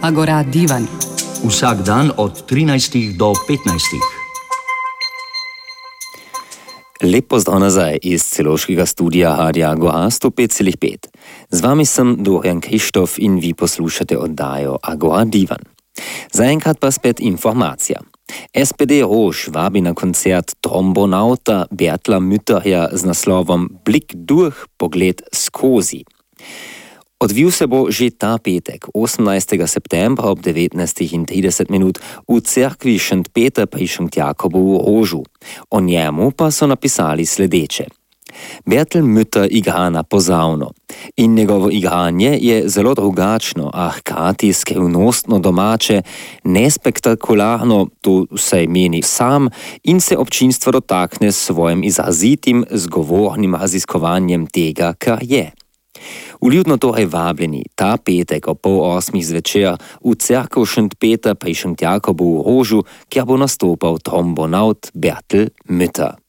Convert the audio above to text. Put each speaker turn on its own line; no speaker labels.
Agora Divan.
Vsak dan od 13 do 15.
Lep pozdrav nazaj iz celoškega studija Radia Agora 105,5. Z vami sem Dorian Krištof in vi poslušate oddajo Agora Divan. Zaenkrat pa spet informacija. SPD Rož vabi na koncert trombonauta Bertla Mütterja z naslovom Blik durch, pogled skozi. Odvil se bo že ta petek, 18. septembra ob 19:30 v cerkvi Šent Peter pri Šent Jakobu v Rožu. O njemu pa so napisali sledeče. Bertel Mütter igra na pozavno in njegovo igranje je zelo drugačno, a hkrati skrivnostno domače, nespektakularno, to vsaj meni sam, in se občinstvo dotakne s svojim izrazitim, zgovornim raziskovanjem tega, kar je. Vljudno torej vabljeni ta petek ob 7:30 zvečer v cerkev Šent Peter pri Šent Jakobu v Rožu, kjer bo nastopal trombonaut Bertel Mütter.